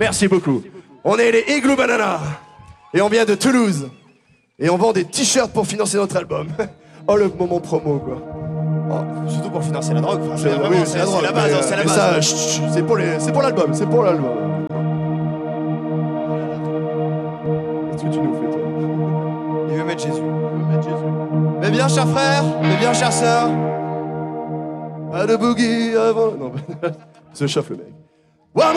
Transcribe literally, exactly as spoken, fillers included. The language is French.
Merci beaucoup. On est les Igloo Banana. Et on vient de Toulouse. Et on vend des t-shirts pour financer notre album. Oh, le moment promo, quoi. Oh, surtout pour financer la drogue. Enfin, C'est vraiment, oui, c'est la, c'est la base, mais, hein, c'est la mais base. ça, chut, chut, c'est pour les, c'est pour l'album, c'est pour l'album. Qu'est-ce que tu nous fais, toi? Il veut mettre Jésus. Il veut mettre Jésus. Mais bien, chers frères, mais bien, chères sœurs. Pas de boogie avant. Non, c'est chauffe le mec.